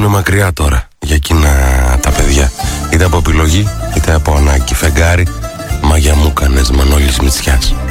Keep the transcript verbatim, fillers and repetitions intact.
είναι μακριά τώρα για εκείνα τα παιδιά. Είτε από επιλογή είτε από ανάγκη. Φεγγάρι, μα για μου κάνες Μανώλης Μητσιάς.